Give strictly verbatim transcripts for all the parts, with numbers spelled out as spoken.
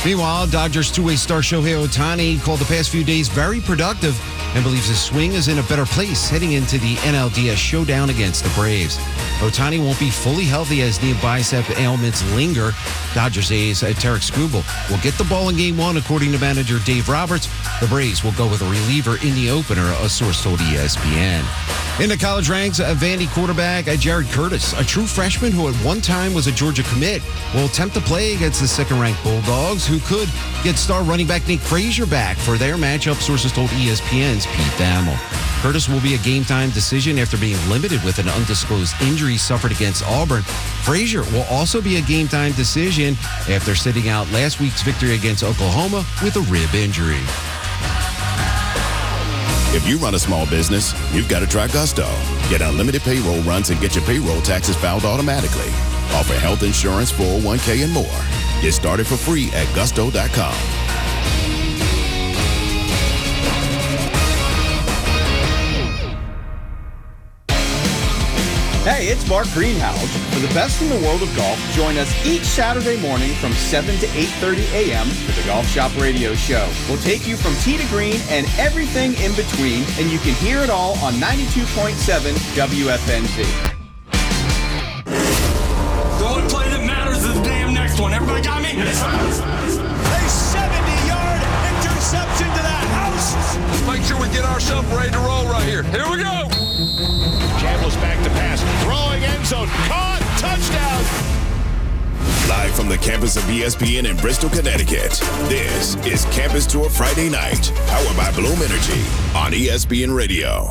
Meanwhile, Dodgers two-way star Shohei Ohtani called the past few days very productive and believes his swing is in a better place heading into the N L D S showdown against the Braves. Ohtani won't be fully healthy as knee bicep ailments linger. Dodgers ace uh, Tarek Skubal will get the ball in game one, according to manager Dave Roberts. The Braves will go with a reliever in the opener, a source told E S P N. In the college ranks, a Vandy quarterback uh, Jared Curtis, a true freshman who at one time was a Georgia commit, will attempt to play against the second-ranked Bulldogs, who could get star running back Nick Frazier back for their matchup, sources told E S P N's Pete Thamel. Curtis will be a game-time decision after being limited with an undisclosed injury suffered against Auburn. Frazier will also be a game-time decision after sitting out last week's victory against Oklahoma with a rib injury. If you run a small business, you've got to try Gusto. Get unlimited payroll runs and get your payroll taxes filed automatically. Offer health insurance, four oh one k, and more. Get started for free at gusto dot com. Hey, it's Mark Greenhouse. For the best in the world of golf, join us each Saturday morning from seven to eight thirty a.m. for the Golf Shop Radio Show. We'll take you from tee to green and everything in between, and you can hear it all on ninety-two point seven W F N Z. The only play that matters is the damn next one. Everybody got me? Yes, a seventy-yard interception to the house. Let's make sure we get ourselves ready to roll right here. Here we go. Chambliss back to pass. Throwing end zone. Caught. Touchdown. Live from the campus of E S P N in Bristol, Connecticut, this is Campus Tour Friday Night, powered by Bloom Energy on E S P N Radio.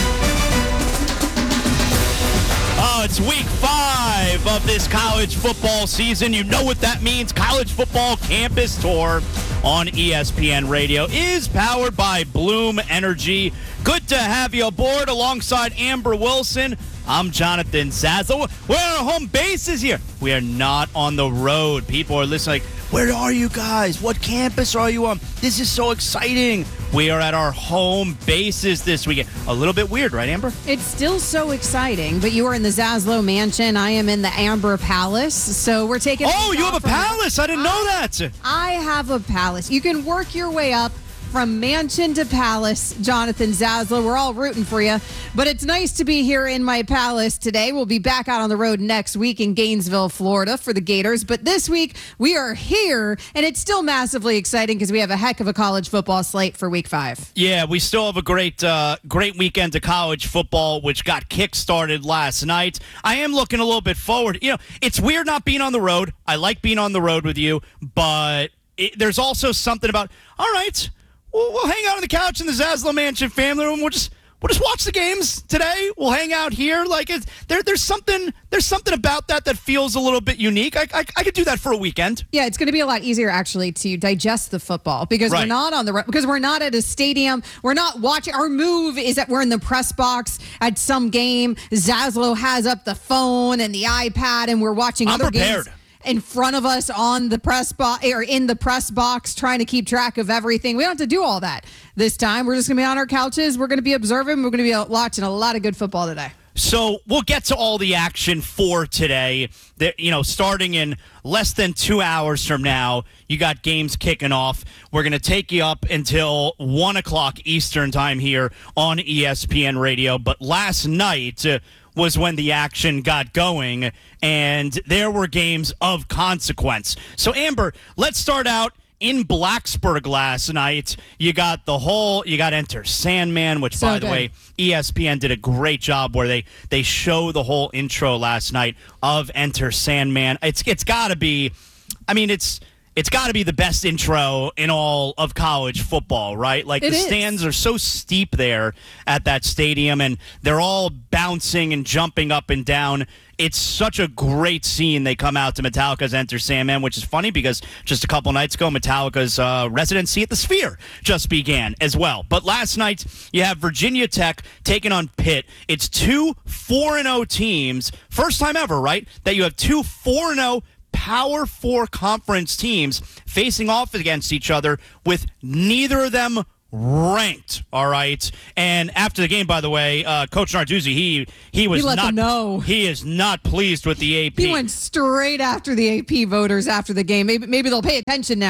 Oh, it's week five of this college football season. You know what that means. College football campus tour on E S P N Radio is powered by Bloom Energy. Good to have you aboard alongside Amber Wilson. I'm Jonathan Zazzle. We're our home bases here. We are not on the road. People are listening like, where are you guys? What campus are you on? This is so exciting. We are at our home bases this weekend. A little bit weird, right, Amber? It's still so exciting, but you are in the Zaslow Mansion. I am in the Amber Palace, so we're taking... Oh, you have a palace? I didn't know that. I have a palace. You can work your way up from mansion to palace, Jonathan Zaslow. We're all rooting for you. But it's nice to be here in my palace today. We'll be back out on the road next week in Gainesville, Florida for the Gators. But this week, we are here, and it's still massively exciting because we have a heck of a college football slate for week five. Yeah, we still have a great uh, great weekend of college football, which got kick-started last night. I am looking a little bit forward. You know, it's weird not being on the road. I like being on the road with you, but it, there's also something about, all right, We'll, we'll hang out on the couch in the Zaslow Mansion family room. We'll just we'll just watch the games today. We'll hang out here. Like it's, there, there's something there's something about that that feels a little bit unique. I I, I could do that for a weekend. Yeah, it's going to be a lot easier actually to digest the football because right. we're not on the because we're not at a stadium. We're not watching. Our move is that we're in the press box at some game. Zaslow has up the phone and the iPad, and we're watching I'm other prepared. games in front of us on the press box or in the press box trying to keep track of everything. We don't have to do all that this time. We're just going to be on our couches. We're going to be observing. We're going to be watching a lot of good football today. So we'll get to all the action for today. That, you know, starting in less than two hours from now, you got games kicking off. We're going to take you up until one o'clock Eastern time here on E S P N Radio. But last night uh, was when the action got going, and there were games of consequence. So, Amber, let's start out in Blacksburg last night. You got the whole, you got Enter Sandman, which, so by good. the way, E S P N did a great job where they they show the whole intro last night of Enter Sandman. It's It's got to be, I mean, it's... It's got to be the best intro in all of college football, right? Like, it the is. stands are so steep there at that stadium, and they're all bouncing and jumping up and down. It's such a great scene. They come out to Metallica's Enter Sandman, which is funny because just a couple nights ago, Metallica's uh, residency at the Sphere just began as well. But last night, you have Virginia Tech taking on Pitt. It's two four and oh teams. First time ever, right, that you have two four and oh Power Four conference teams facing off against each other with neither of them ranked, all right? And after the game, by the way, uh, Coach Narduzzi, he he was He let not them know. he is not pleased with the A P. He went straight after the A P voters after the game. Maybe maybe they'll pay attention now.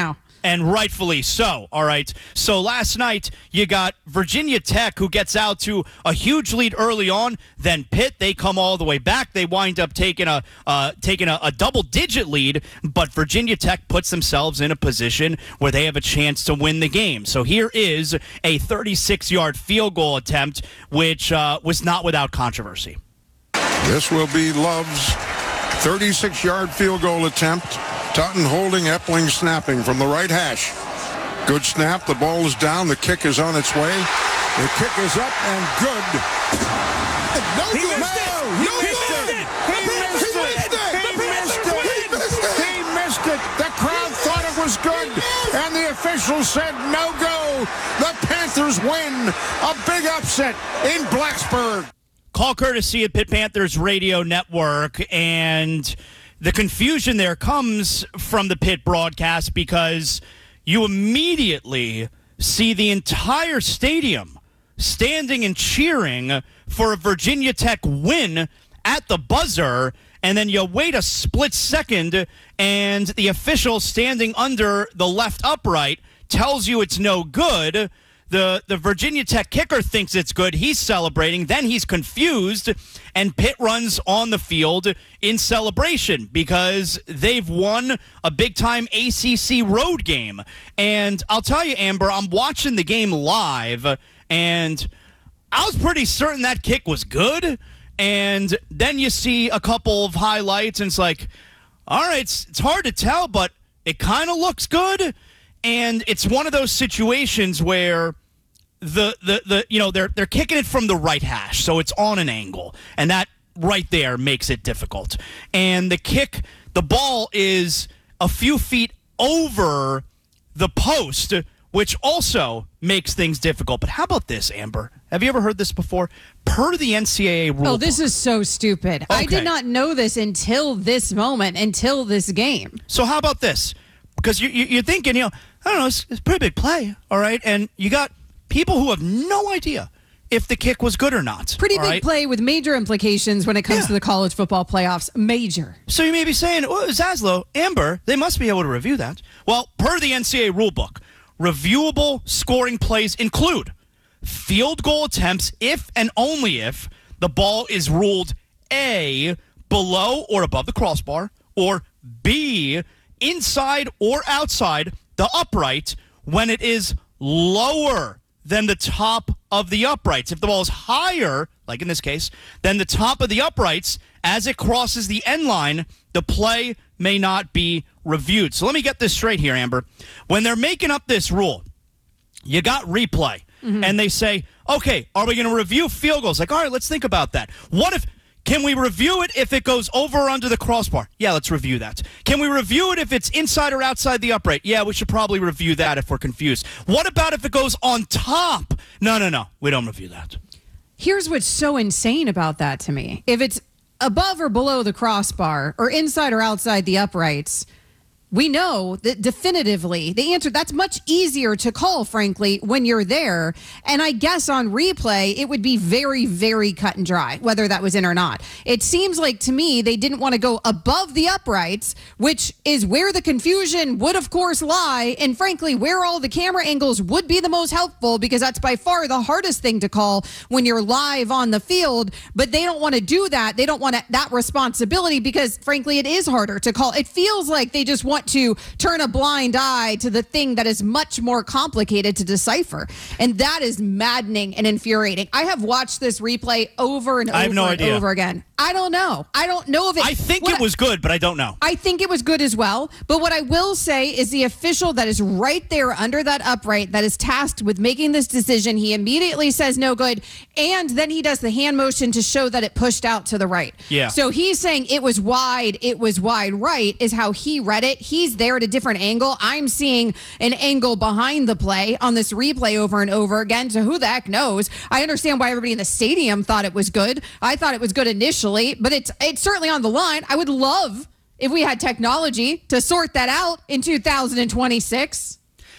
and rightfully so. All right. So last night you got Virginia Tech, who gets out to a huge lead early on. Then Pitt, they come all the way back. They wind up taking a uh, taking a, a double-digit lead, but Virginia Tech puts themselves in a position where they have a chance to win the game. So here is a thirty-six-yard field goal attempt, which uh, was not without controversy. This will be Love's thirty-six-yard field goal attempt. Totten holding, Epling snapping from the right hash. Good snap. The ball is down. The kick is on its way. The kick is up and good. No He good. missed it. No, He no missed good. it. He missed it. He missed it. He missed it. He missed it. He missed it. The crowd thought it was good, and the officials said no go. The Panthers win. A big upset in Blacksburg. Call courtesy of Pitt Panthers Radio Network, and the confusion there comes from the Pitt broadcast because you immediately see the entire stadium standing and cheering for a Virginia Tech win at the buzzer, and then you wait a split second, and the official standing under the left upright tells you it's no good. The the Virginia Tech kicker thinks it's good. He's celebrating. Then he's confused, and Pitt runs on the field in celebration because they've won a big-time A C C road game. And I'll tell you, Amber, I'm watching the game live, and I was pretty certain that kick was good. And then you see a couple of highlights, and it's like, all right, it's, it's hard to tell, but it kind of looks good. And it's one of those situations where the, the the you know they're they're kicking it from the right hash, so it's on an angle, and that right there makes it difficult. And the kick, the ball is a few feet over the post, which also makes things difficult. But how about this, Amber? Have you ever heard this before? Per the N C double A rule. Oh, this book, is so stupid. I Okay. did not know this until this moment, until this game. So how about this? Because you, you, you're thinking, you know, I don't know, it's, it's a pretty big play, all right? And you got people who have no idea if the kick was good or not. Pretty all big right? play with major implications when it comes Yeah. to the college football playoffs. Major. So you may be saying, oh, Zaslow, Amber, they must be able to review that. Well, per the N C double A rulebook, reviewable scoring plays include field goal attempts if and only if the ball is ruled A, below or above the crossbar, or B, inside or outside the upright when it is lower than the top of the uprights. If the ball is higher, like in this case, than the top of the uprights as it crosses the end line, the play may not be reviewed. So let me get this straight here, Amber. When they're making up this rule, you got replay, mm-hmm. and they say, okay, are we going to review field goals? Like, all right, let's think about that. What if... Can we review it if it goes over or under the crossbar? Yeah, let's review that. Can we review it if it's inside or outside the upright? Yeah, we should probably review that if we're confused. What about if it goes on top? No, no, no. We don't review that. Here's what's so insane about that to me. If it's above or below the crossbar or inside or outside the uprights, we know that definitively the answer, that's much easier to call, frankly, when you're there. And I guess on replay, it would be very, very cut and dry, whether that was in or not. It seems like to me, they didn't want to go above the uprights, which is where the confusion would, of course, lie. And frankly, where all the camera angles would be the most helpful, because that's by far the hardest thing to call when you're live on the field. But they don't want to do that. They don't want that responsibility because, frankly, it is harder to call. It feels like they just want to turn a blind eye to the thing that is much more complicated to decipher. And that is maddening and infuriating. I have watched this replay over and I have over no and idea. over again. I don't know. I don't know if it... I think what it was good, but I don't know. I think it was good as well. But what I will say is the official that is right there under that upright that is tasked with making this decision, he immediately says no good. And then he does the hand motion to show that it pushed out to the right. Yeah. So he's saying it was wide, it was wide right is how he read it. He's there at a different angle. I'm seeing an angle behind the play on this replay over and over again. So who the heck knows? I understand why everybody in the stadium thought it was good. I thought it was good initially, but it's it's certainly on the line. I would love if we had technology to sort that out in two thousand twenty-six.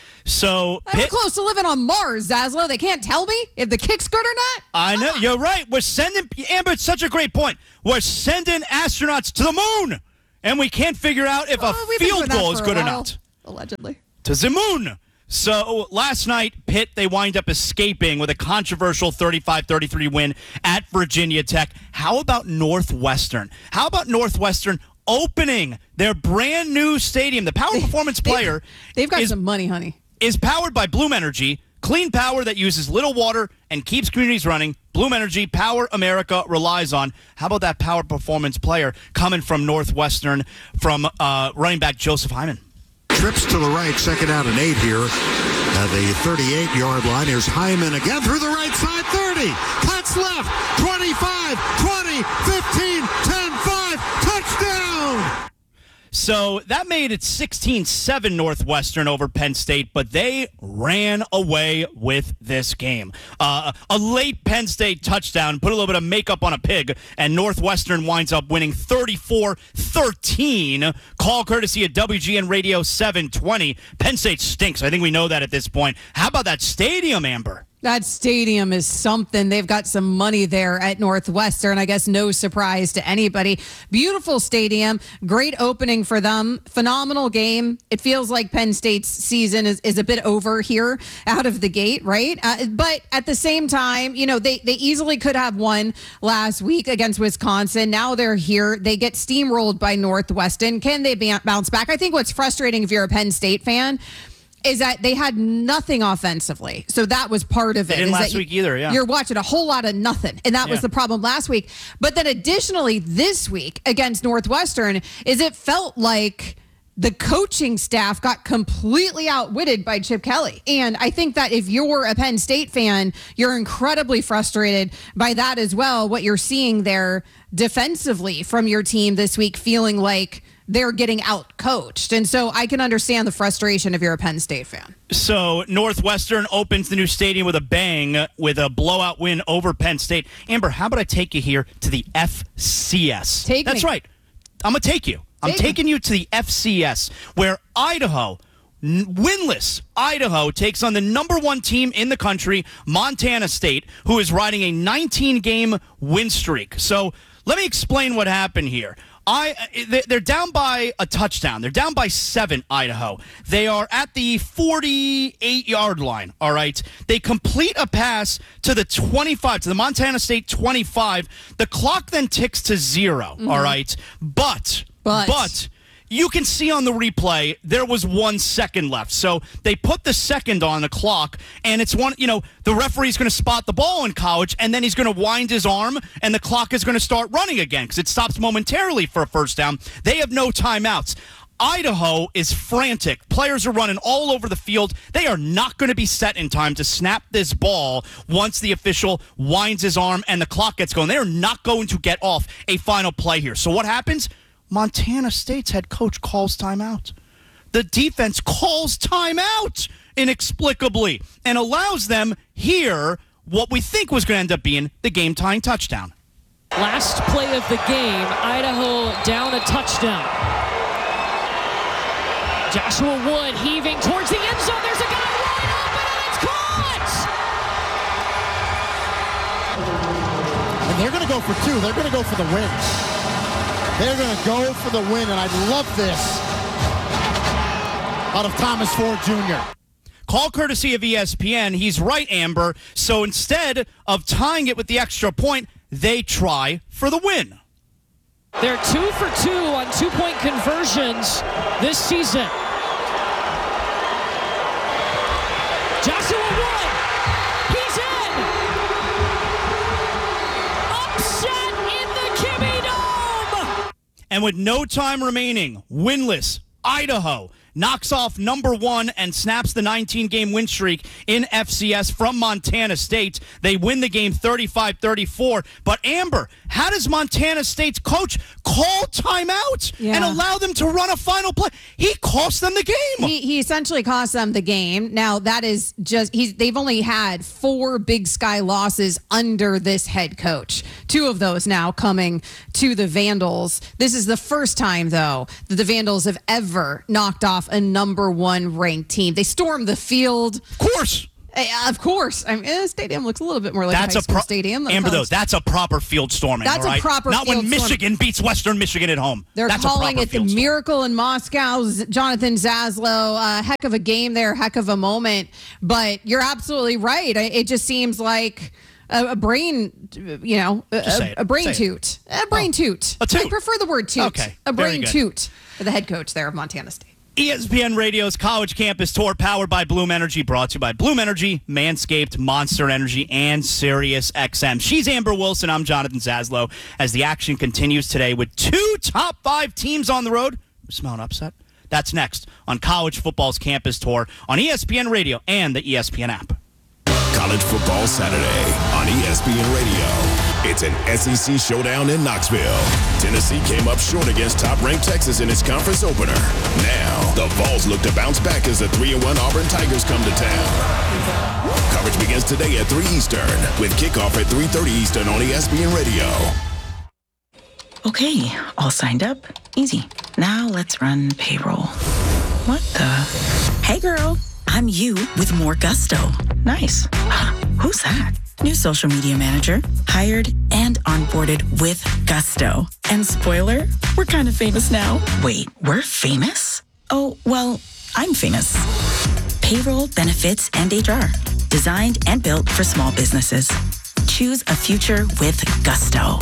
So I'm Pitt, close to living on Mars, Zaslow. They can't tell me if the kick's good or not. I know. You're right. We're sending, Amber, it's such a great point. We're sending astronauts to the moon, and we can't figure out if Oh, a we've been field doing that goal for is a good or while, not. Allegedly. to the moon. So last night, Pitt, they wind up escaping with a controversial thirty-five thirty-three win at Virginia Tech. How about Northwestern? How about Northwestern opening their brand new stadium? The Power Performance Player. They've got is, some money, honey. Is powered by Bloom Energy, clean power that uses little water and keeps communities running. Bloom Energy, power America relies on. How about that Power Performance Player coming from Northwestern, from uh, running back Joseph Hyman? Trips to the right, second out and eight here at the thirty-eight-yard line. Here's Hyman again through the right side, thirty. Cuts left, twenty-five, twenty, fifteen, ten, five, touchdown! So that made it sixteen seven Northwestern over Penn State, but they ran away with this game. Uh, a late Penn State touchdown put a little bit of makeup on a pig, and Northwestern winds up winning thirty-four thirteen. Call courtesy of W G N Radio seven twenty. Penn State stinks. I think we know that at this point. How about that stadium, Amber? That stadium is something. They've got some money there at Northwestern. I guess no surprise to anybody. Beautiful stadium. Great opening for them. Phenomenal game. It feels like Penn State's season is, is a bit over here out of the gate, right? Uh, but at the same time, you know, they, they easily could have won last week against Wisconsin. Now they're here. They get steamrolled by Northwestern. Can they bounce back? I think what's frustrating if you're a Penn State fan is that they had nothing offensively. So that was part of it. They didn't last you, week either, yeah. You're watching a whole lot of nothing. And that yeah. was the problem last week. But then additionally, this week against Northwestern, is it felt like the coaching staff got completely outwitted by Chip Kelly. And I think that if you're a Penn State fan, you're incredibly frustrated by that as well. What you're seeing there defensively from your team this week, feeling like they're getting out coached. And so I can understand the frustration if you're a Penn State fan. So Northwestern opens the new stadium with a bang with a blowout win over Penn State. Amber, how about I take you here to the F C S? Take That's me. right. I'm going to take you. I'm Take taking me. you to the F C S, where Idaho, winless Idaho, takes on the number one team in the country, Montana State, who is riding a nineteen-game win streak. So let me explain what happened here. I they're down by a touchdown. They're down by seven, Idaho. They are at the forty-eight-yard line, all right? They complete a pass to the twenty-five, to the Montana State twenty-five. The clock then ticks to zero, mm-hmm. all right? But, but, but... you can see on the replay there was one second left. So they put the second on the clock, and it's one, you know, the referee's going to spot the ball in college, and then he's going to wind his arm, and the clock is going to start running again because it stops momentarily for a first down. They have no timeouts. Idaho is frantic. Players are running all over the field. They are not going to be set in time to snap this ball once the official winds his arm and the clock gets going. They are not going to get off a final play here. So what happens? Montana State's head coach calls timeout. The defense calls timeout inexplicably and allows them here what we think was going to end up being the game-tying touchdown. Last play of the game, Idaho down a touchdown. Joshua Wood heaving towards the end zone. There's a guy wide open, and it's caught! And they're going to go for two. They're going to go for the win. They're going to go for the win, and I love this out of Thomas Ford Junior Call courtesy of E S P N. He's right, Amber. So instead of tying it with the extra point, they try for the win. They're two for two on two-point conversions this season. Joshua Wood, he's in. Upset in the Kimmy Dome. And with no time remaining, winless Idaho knocks off number one and snaps the nineteen-game win streak in F C S from Montana State. They win the game thirty-five thirty-four. But, Amber, how does Montana State's coach call timeout yeah. and allow them to run a final play? He cost them the game. He, he essentially cost them the game. Now, that is just, he's, they've only had four Big Sky losses under this head coach. Two of those now coming to the Vandals. This is the first time, though, that the Vandals have ever knocked off a number one ranked team. They stormed the field. Of course. Uh, of course. I mean, the stadium looks a little bit more like that's a high school pro- stadium. Than Amber, though, college. that's a proper field storming. That's all right? a proper Not field when Michigan storming. beats Western Michigan at home. They're that's calling a it the field storm. Miracle in Moscow. Jonathan Zaslow, uh, heck of a game there, heck of a moment. But you're absolutely right. It just seems like a, a brain, you know, a, a brain Say toot. It. A brain oh. toot. A toot. I prefer the word toot. Okay. A Very brain good. toot for the head coach there of Montana State. E S P N Radio's College Campus Tour, powered by Bloom Energy, brought to you by Bloom Energy, Manscaped, Monster Energy, and Sirius X M. She's Amber Wilson. I'm Jonathan Zaslow. As the action continues today with two top five teams on the road. Smell an upset? That's next on College Football's Campus Tour on E S P N Radio and the E S P N app. College Football Saturday on E S P N Radio. It's an S E C showdown in Knoxville. Tennessee came up short against top-ranked Texas in its conference opener. Now, the Vols look to bounce back as the three and one Auburn Tigers come to town. Coverage begins today at three Eastern with kickoff at three thirty Eastern on E S P N Radio. Okay, all signed up. Easy. Now let's run payroll. What the? Hey, girl. I'm you with more gusto. Nice. Who's that? New social media manager. Hired and onboarded with gusto. And spoiler, we're kind of famous now. Wait, we're famous? Oh, well, I'm famous. Payroll, benefits, and H R. Designed and built for small businesses. Choose a future with gusto.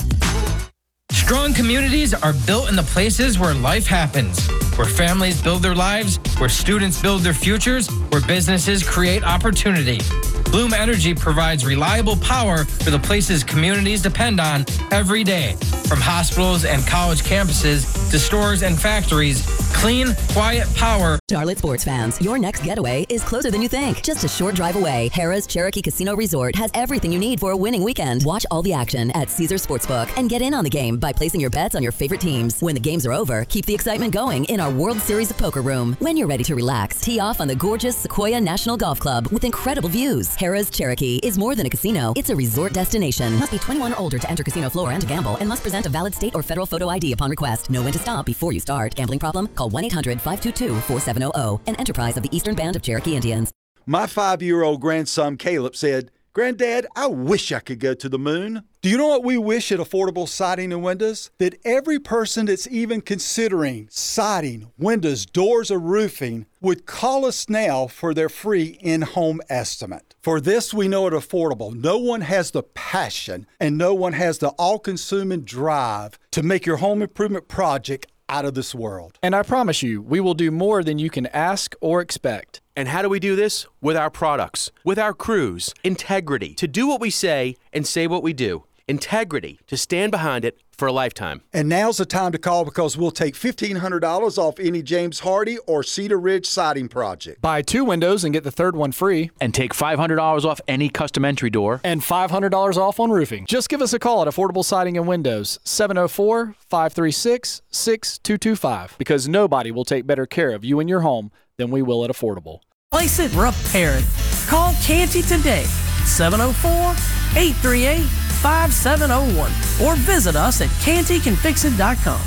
Strong communities are built in the places where life happens, where families build their lives, where students build their futures, where businesses create opportunity. Bloom Energy provides reliable power for the places communities depend on every day. From hospitals and college campuses to stores and factories, clean, quiet power. Charlotte sports fans, your next getaway is closer than you think. Just a short drive away, Harrah's Cherokee Casino Resort has everything you need for a winning weekend. Watch all the action at Caesars Sportsbook and get in on the game by placing your bets on your favorite teams. When the games are over, keep the excitement going in our World Series of Poker room. When you're ready to relax, tee off on the gorgeous Sequoia National Golf Club with incredible views. Harrah's Cherokee is more than a casino. It's a resort destination. Must be twenty-one or older to enter casino floor and to gamble, and must present a valid state or federal photo I D upon request. Know when to stop before you start. Gambling problem? Call one eight hundred five two two four seven zero zero. An enterprise of the Eastern Band of Cherokee Indians. My five-year-old grandson Caleb said, "Granddad, I wish I could go to the moon." Do you know what we wish at Affordable Siding and Windows? That every person that's even considering siding, windows, doors, or roofing would call us now for their free in-home estimate. For this, we know it affordable. No one has the passion and no one has the all-consuming drive to make your home improvement project out of this world. And I promise you, we will do more than you can ask or expect. And how do we do this? With our products, with our crews, integrity, to do what we say and say what we do. Integrity, to stand behind it for a lifetime. And now's the time to call because we'll take fifteen hundred dollars off any James Hardy or Cedar Ridge siding project. Buy two windows and get the third one free. And take five hundred dollars off any custom entry door. And five hundred dollars off on roofing. Just give us a call at Affordable Siding and Windows, seven oh four, five three six, six two two five, because nobody will take better care of you and your home than we will at Affordable. Place it repaired. Call Canty today, seven oh four, eight three eight, five seven oh one, or visit us at canty can fix it dot com.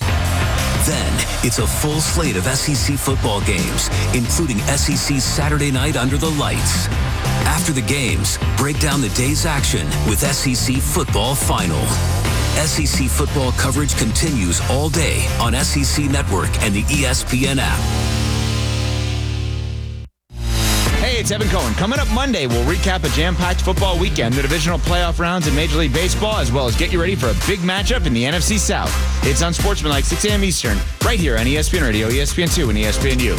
Then, it's a full slate of S E C football games, including S E C Saturday night under the lights. After the games, break down the day's action with S E C Football Final. S E C football coverage continues all day on S E C Network and the E S P N app. Hey, it's Evan Cohen. Coming up Monday, we'll recap a jam-packed football weekend, the divisional playoff rounds in Major League Baseball, as well as get you ready for a big matchup in the N F C South. It's on Sportsmanlike, six a.m. Eastern, right here on E S P N Radio, E S P N two, and E S P N U.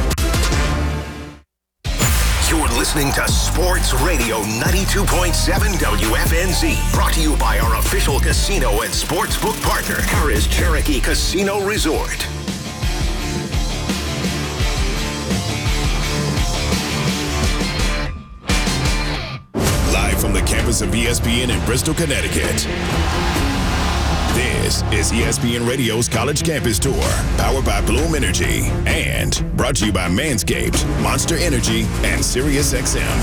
You're listening to Sports Radio ninety-two point seven W F N Z, brought to you by our official casino and sportsbook partner, Harrah's Cherokee Casino Resort. From the campus of E S P N in Bristol, Connecticut. This is E S P N Radio's College Campus Tour, powered by Bloom Energy, and brought to you by Manscaped, Monster Energy, and Sirius X M.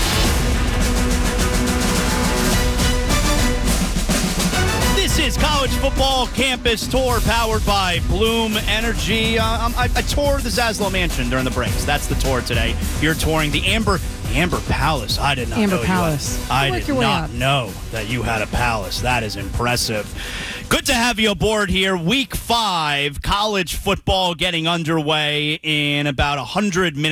This is College Football Campus Tour, powered by Bloom Energy. Uh, I, I toured the Zaslow Mansion during the breaks. That's the tour today. You're touring the Amber. Amber Palace. I did not Amber know Palace. you had. I Work did your way not up. know that you had a palace. That is impressive. Good to have you aboard here. Week five, college football getting underway in about one hundred minutes.